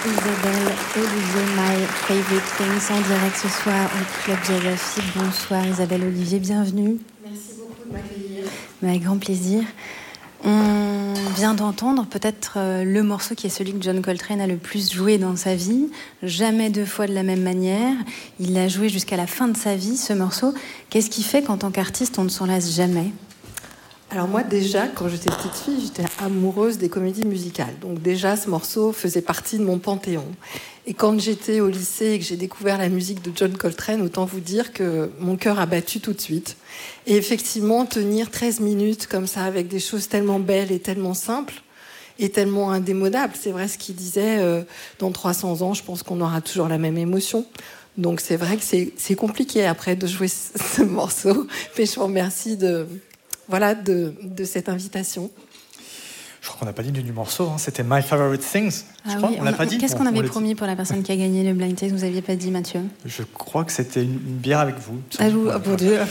Isabelle Olivier, My Favorite Things, en direct ce soir au Club Jazz. Bonsoir Isabelle Olivier, bienvenue. Merci beaucoup de m'accueillir. Avec grand plaisir. On vient d'entendre peut-être le morceau qui est celui que John Coltrane a le plus joué dans sa vie. Jamais deux fois de la même manière. Il l'a joué jusqu'à la fin de sa vie, ce morceau. Qu'est-ce qui fait qu'en tant qu'artiste, on ne s'en lasse jamais ? Alors moi déjà, quand j'étais petite fille, j'étais amoureuse des comédies musicales. Donc déjà, ce morceau faisait partie de mon panthéon. Et quand j'étais au lycée et que j'ai découvert la musique de John Coltrane, autant vous dire que mon cœur a battu tout de suite. Et effectivement, tenir 13 minutes comme ça, avec des choses tellement belles et tellement simples, et tellement indémodables. C'est vrai ce qu'il disait, dans 300 ans, je pense qu'on aura toujours la même émotion. Donc c'est vrai que c'est compliqué après de jouer ce morceau. Mais je vous remercie de cette invitation. Je crois qu'on n'a pas dit du morceau, hein. C'était My Favorite Things. On l'a pas dit. Qu'est-ce qu'on avait promis pour la personne qui a gagné le blind test ? Vous n'aviez pas dit, Mathieu ? Je crois que c'était une bière avec vous. Ah, vous, oh, pour Dieu.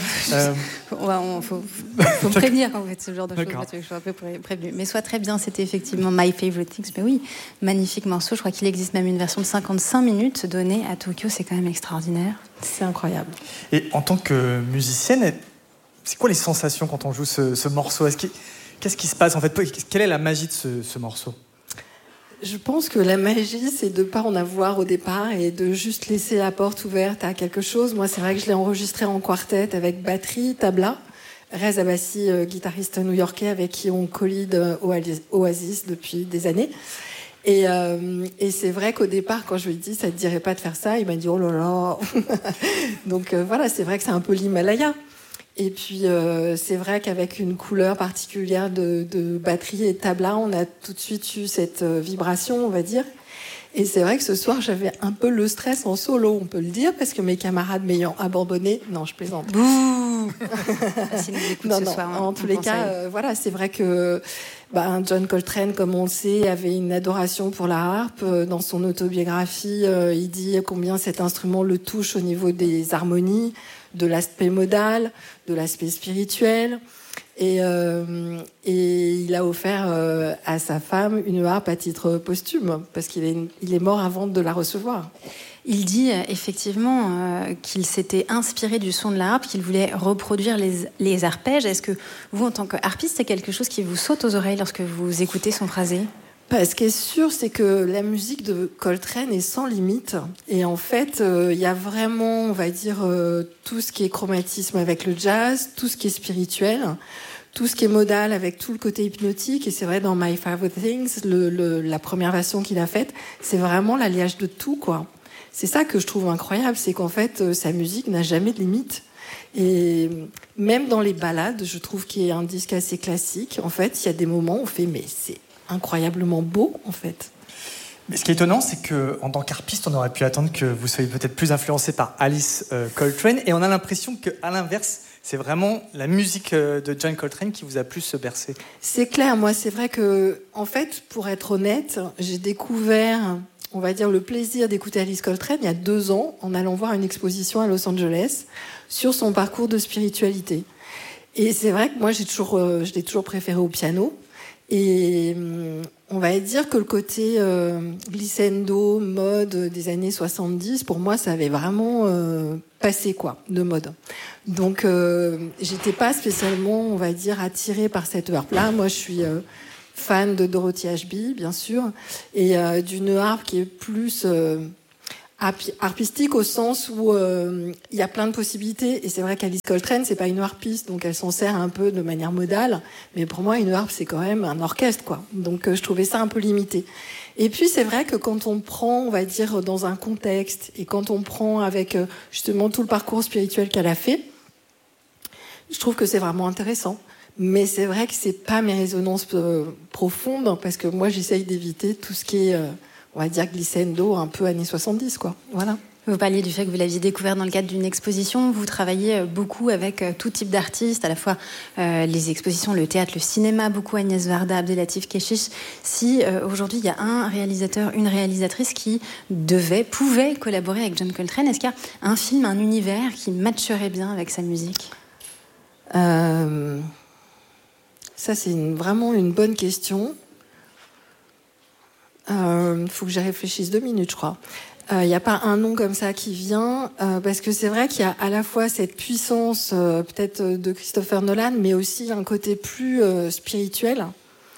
Faut prévenir quand vous faites ce genre de choses, Mathieu, je suis un peu prévenu. Mais soit très bien, c'était effectivement My Favorite Things. Mais oui, magnifique morceau. Je crois qu'il existe même une version de 55 minutes donnée à Tokyo. C'est quand même extraordinaire. C'est incroyable. Et en tant que musicienne, c'est quoi les sensations quand on joue ce morceau ? Qu'est-ce qui se passe en fait ? Quelle est la magie de ce morceau ? Je pense que la magie, c'est de ne pas en avoir au départ et de juste laisser la porte ouverte à quelque chose. Moi, c'est vrai que je l'ai enregistré en quartet avec batterie, tabla. Rez Abbasi, guitariste new-yorkais avec qui on collide Oasis depuis des années. Et c'est vrai qu'au départ, quand je lui ai dit « ça te dirait pas de faire ça ?» il m'a dit « oh là là !» Donc voilà, c'est vrai que c'est un peu l'Himalaya. Et puis, c'est vrai qu'avec une couleur particulière de batterie et de tabla, on a tout de suite eu cette vibration, on va dire. Et c'est vrai que ce soir, j'avais un peu le stress en solo, on peut le dire, parce que mes camarades m'ayant abandonné... Non, je plaisante. Bouh si nous écoute ce soir, en tous les cas, voilà, c'est vrai que John Coltrane, comme on le sait, avait une adoration pour la harpe. Dans son autobiographie, il dit combien cet instrument le touche au niveau des harmonies, de l'aspect modal, de l'aspect spirituel. Et il a offert à sa femme une harpe à titre posthume, parce qu'il est mort avant de la recevoir. Il dit effectivement qu'il s'était inspiré du son de la harpe, qu'il voulait reproduire les arpèges. Est-ce que vous, en tant qu'harpiste, c'est quelque chose qui vous saute aux oreilles lorsque vous écoutez son phrasé ? Ce qui est sûr, c'est que la musique de Coltrane est sans limite. Et en fait, il y a vraiment, on va dire, tout ce qui est chromatisme avec le jazz, tout ce qui est spirituel, tout ce qui est modal avec tout le côté hypnotique. Et c'est vrai, dans My Favorite Things, la première version qu'il a faite, c'est vraiment l'alliage de tout, quoi. C'est ça que je trouve incroyable, c'est qu'en fait, sa musique n'a jamais de limite. Et même dans les ballades, je trouve qu'il y a un disque assez classique. En fait, il y a des moments où on fait, mais c'est incroyablement beau, en fait. Mais ce qui est étonnant, c'est qu'en tant qu'harpiste, on aurait pu attendre que vous soyez peut-être plus influencé par Alice Coltrane, et on a l'impression qu'à l'inverse, c'est vraiment la musique de John Coltrane qui vous a plus bercé. C'est clair, moi, c'est vrai que, en fait, pour être honnête, j'ai découvert, on va dire, le plaisir d'écouter Alice Coltrane il y a 2 ans, en allant voir une exposition à Los Angeles sur son parcours de spiritualité. Et c'est vrai que moi, je l'ai toujours préféré au piano. Et on va dire que le côté glissando, mode des années 70, pour moi, ça avait vraiment passé, quoi, de mode. Donc, j'étais pas spécialement, on va dire, attirée par cette harpe-là. Moi, je suis fan de Dorothy Ashby, bien sûr, et d'une harpe qui est plus harpistique au sens où il y a plein de possibilités. Et c'est vrai qu'Alice Coltrane, c'est pas une harpiste, donc elle s'en sert un peu de manière modale. Mais pour moi, une harpe, c'est quand même un orchestre, quoi. Donc je trouvais ça un peu limité. Et puis c'est vrai que quand on prend, on va dire, dans un contexte, et quand on prend avec justement tout le parcours spirituel qu'elle a fait, je trouve que c'est vraiment intéressant. Mais c'est vrai que c'est pas mes résonances profondes, parce que moi, j'essaye d'éviter tout ce qui est... on va dire glissando, un peu années 70, quoi. Voilà. Vous parliez du fait que vous l'aviez découvert dans le cadre d'une exposition. Vous travaillez beaucoup avec tout type d'artistes, à la fois les expositions, le théâtre, le cinéma, beaucoup Agnès Varda, Abdelatif Kechiche. Si aujourd'hui, il y a un réalisateur, une réalisatrice qui pouvait collaborer avec John Coltrane, est-ce qu'il y a un film, un univers qui matcherait bien avec sa musique ? Ça, c'est vraiment une bonne question. faut que j'y réfléchisse 2 minutes, je crois. Il n'y a pas un nom comme ça qui vient, parce que c'est vrai qu'il y a à la fois cette puissance peut-être de Christopher Nolan, mais aussi un côté plus spirituel.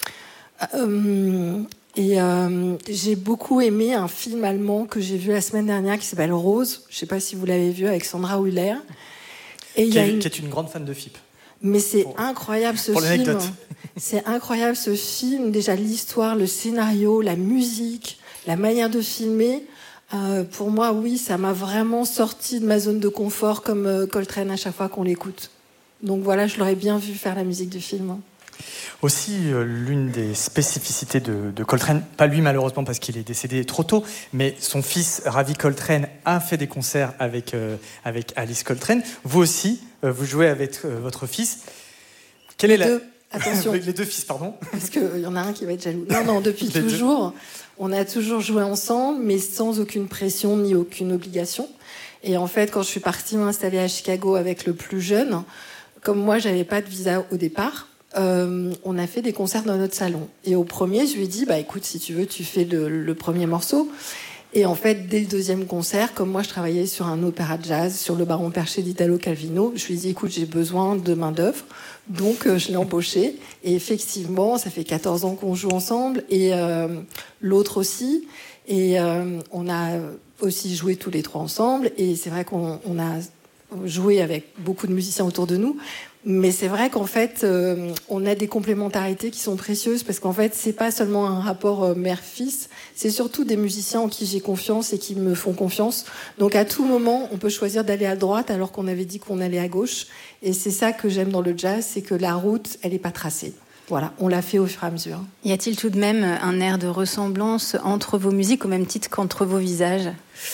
J'ai beaucoup aimé un film allemand que j'ai vu la semaine dernière qui s'appelle Rose. Je ne sais pas si vous l'avez vu, avec Sandra Hüller. Qui est une grande fan de FIP. Mais c'est incroyable ce film. C'est incroyable ce film. Déjà l'histoire, le scénario, la musique, la manière de filmer. Pour moi, oui, ça m'a vraiment sorti de ma zone de confort, comme Coltrane à chaque fois qu'on l'écoute. Donc voilà, je l'aurais bien vu faire la musique du film. Aussi, l'une des spécificités de Coltrane, pas lui malheureusement parce qu'il est décédé trop tôt, mais son fils Ravi Coltrane a fait des concerts avec Alice Coltrane. Vous aussi, vous jouez avec votre fils. Quelle est deux. Attention. Les 2 fils, pardon. Parce qu'il y en a un qui va être jaloux. Non, depuis toujours. On a toujours joué ensemble, mais sans aucune pression ni aucune obligation. Et en fait, quand je suis partie m'installer à Chicago avec le plus jeune, comme moi, j'avais pas de visa au départ, on a fait des concerts dans notre salon. Et au premier, je lui ai dit, écoute, si tu veux, tu fais le premier morceau. Et en fait, dès le deuxième concert, comme moi, je travaillais sur un opéra jazz, sur le Baron Perché d'Italo Calvino, je lui ai dit, écoute, j'ai besoin de main-d'œuvre. Donc, je l'ai embauché. Et effectivement, ça fait 14 ans qu'on joue ensemble. Et l'autre aussi. Et on a aussi joué tous les 3 ensemble. Et c'est vrai qu'on a joué avec beaucoup de musiciens autour de nous. Mais c'est vrai qu'en fait, on a des complémentarités qui sont précieuses parce qu'en fait, c'est pas seulement un rapport mère-fils, c'est surtout des musiciens en qui j'ai confiance et qui me font confiance. Donc à tout moment, on peut choisir d'aller à droite alors qu'on avait dit qu'on allait à gauche. Et c'est ça que j'aime dans le jazz, c'est que la route, elle est pas tracée. Voilà, on l'a fait au fur et à mesure. Y a-t-il tout de même un air de ressemblance entre vos musiques, au même titre qu'entre vos visages ?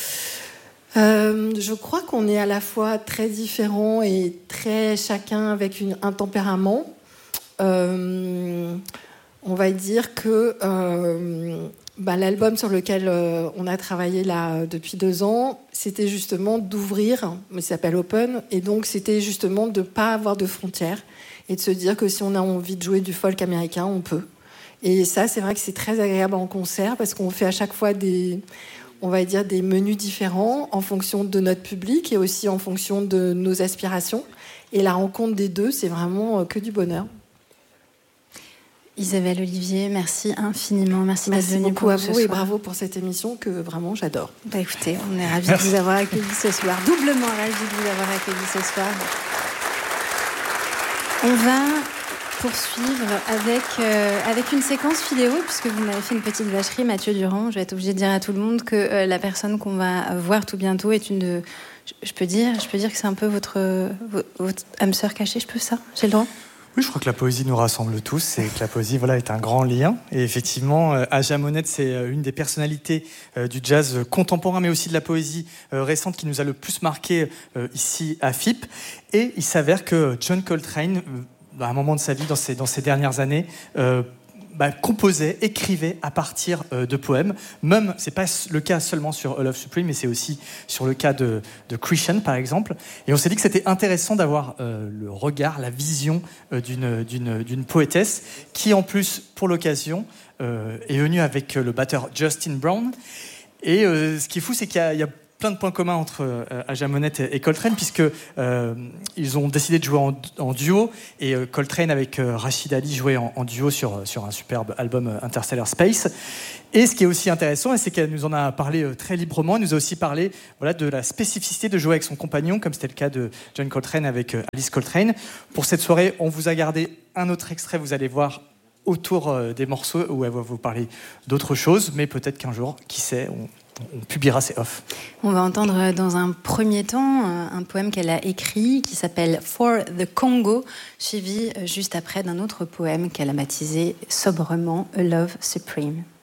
Je crois qu'on est à la fois très différents et très chacun avec un tempérament. On va dire que l'album sur lequel on a travaillé là depuis 2 ans, c'était justement d'ouvrir, mais ça s'appelle Open, et donc c'était justement de ne pas avoir de frontières et de se dire que si on a envie de jouer du folk américain, on peut. Et ça, c'est vrai que c'est très agréable en concert parce qu'on fait à chaque fois des menus différents en fonction de notre public et aussi en fonction de nos aspirations. Et la rencontre des deux, c'est vraiment que du bonheur. Isabelle Olivier, merci infiniment. Merci d'être venue beaucoup à vous et bravo pour cette émission que vraiment j'adore. Écoutez, on est ravis de vous avoir accueillis ce soir. Doublement ravis de vous avoir accueillis ce soir. On va poursuivre avec une séquence vidéo, puisque vous m'avez fait une petite vacherie, Mathieu Durand. Je vais être obligée de dire à tout le monde que la personne qu'on va voir tout bientôt est une de... Je peux dire que c'est un peu votre âme sœur cachée, je peux ça ? J'ai le droit ? Oui, je crois que la poésie nous rassemble tous et que la poésie est un grand lien. Et effectivement, Aja Monette, c'est une des personnalités du jazz contemporain, mais aussi de la poésie récente qui nous a le plus marqué ici à FIP. Et il s'avère que John Coltrane, à un moment de sa vie, dans ces dernières années, composait, écrivait à partir de poèmes. Même, c'est pas le cas seulement sur A Love Supreme, mais c'est aussi sur le cas de Christian, par exemple. Et on s'est dit que c'était intéressant d'avoir le regard, la vision d'une poétesse qui, en plus, pour l'occasion, est venue avec le batteur Justin Brown. Et ce qui est fou, c'est qu'il y a plein de points communs entre Aja Monette et Coltrane, puisque ils ont décidé de jouer en duo, et Coltrane avec Rachid Ali jouait en duo sur un superbe album Interstellar Space. Et ce qui est aussi intéressant, c'est qu'elle nous en a parlé très librement. Elle nous a aussi parlé de la spécificité de jouer avec son compagnon, comme c'était le cas de John Coltrane avec Alice Coltrane. Pour cette soirée, on vous a gardé un autre extrait, vous allez voir, autour des morceaux où elle va vous parler d'autres choses, mais peut-être qu'un jour, qui sait, on publiera ses off. On va entendre dans un premier temps un poème qu'elle a écrit qui s'appelle For the Congo, suivi juste après d'un autre poème qu'elle a baptisé sobrement A Love Supreme.